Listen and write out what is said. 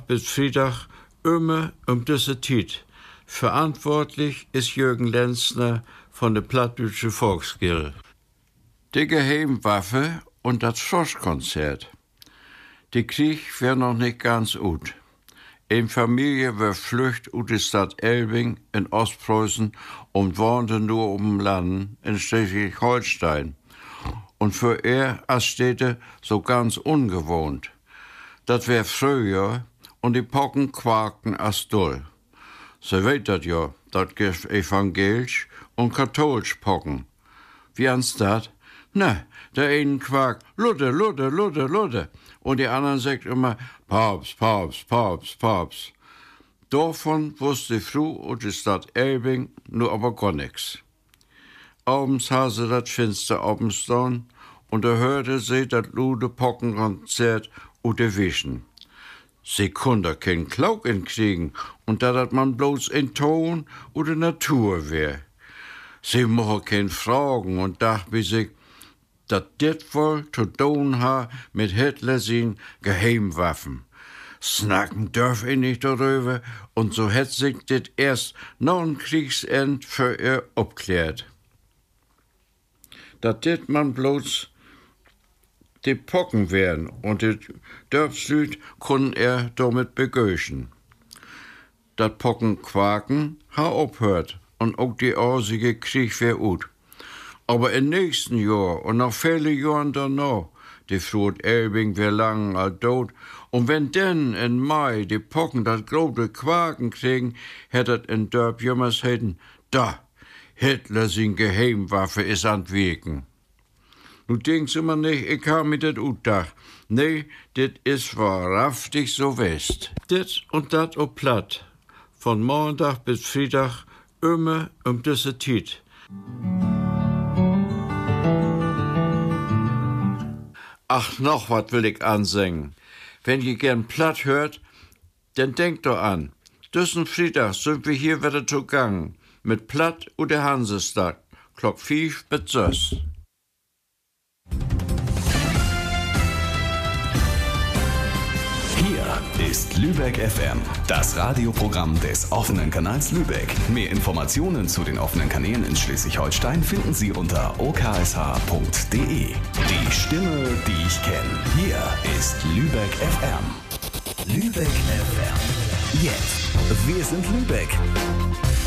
Montag bis Freitag immer diese Zeit. Verantwortlich ist Jürgen Lenzner von der Plattdeutsche Volksgilde. Die Geheimwaffe und das Schlosskonzert. Der Krieg wär noch nicht ganz gut. Eine Familie war flücht aus der Stadt Elbing in Ostpreußen und wohnte nur um Land in Schleswig-Holstein. Und für er als Städte so ganz ungewohnt. Das wär früher und die Pocken quakten als doll. Sie weet dat ja, dat gibt evangelisch und katholisch Pocken. Wie ans dat? Na, der einen quakt Luther, Luther, Luther, Luther. Und die anderen sagt immer Papst, Papst, Papst, Papst. Davon wusste die Frau und die Stadt Elbing nur aber gar nix. Abends ha sie dat Fenster obenstehen und da hörte sie dat lude Pockenkonzert und de Wischen. Sie konnte keinen Klauk kriegen und dat man bloß in Ton oder Natur wär. Sie mochte kein Fragen und dacht bei sich, dat dit wohl zu tun ha mit Hitler sin Geheimwaffen. Snacken dürf ich nicht darüber und so hätt sich dit erst nach dem Kriegsend für ihr abklärt. Dat dit man bloß die Pocken wären und die Dörfslüd können er damit begöschen. Dat Pocken quaken ha ophört und auch die ausige Krieg wär ut. Aber im nächsten Jahr und noch viele Jahren danach, die Frut Elbing wär lang alt tot, und wenn denn in Mai die Pocken dat große Quaken kriegen, hättet in Dörp jemals hätten, da, Hitler sin Geheimwaffe is an Wirken. Nu denkst immer nicht, ich hab mir das utdach. Nee, dit is wahrhaftig so west. Dit und dat o platt. Von Montag bis Freitag immer diese Zeit. Ach, noch wat will ich ansingen. Wenn ihr gern platt hört, dann denkt doch an. Diesen Freitag sind wir hier wieder zugange. Mit Platt und der Hansestag. Klock 5 bis 6. Hier ist Lübeck FM, das Radioprogramm des offenen Kanals Lübeck. Mehr Informationen zu den offenen Kanälen in Schleswig-Holstein finden Sie unter oksh.de. Die Stimme, die ich kenne. Hier ist Lübeck FM. Lübeck FM. Jetzt. Wir sind Lübeck.